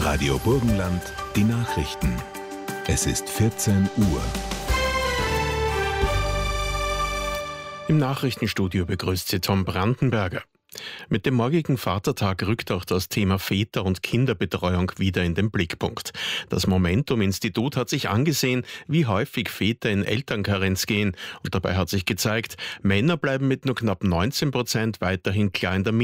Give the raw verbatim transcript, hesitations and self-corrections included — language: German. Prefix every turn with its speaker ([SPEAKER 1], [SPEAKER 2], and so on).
[SPEAKER 1] Radio Burgenland, die Nachrichten. Es ist vierzehn Uhr.
[SPEAKER 2] Im Nachrichtenstudio begrüßt Sie Tom Brandenberger. Mit dem morgigen Vatertag rückt auch das Thema Väter- und Kinderbetreuung wieder in den Blickpunkt. Das Momentum-Institut hat sich angesehen, wie häufig Väter in Elternkarenz gehen. Und dabei hat sich gezeigt, Männer bleiben mit nur knapp neunzehn Prozent weiterhin klar in der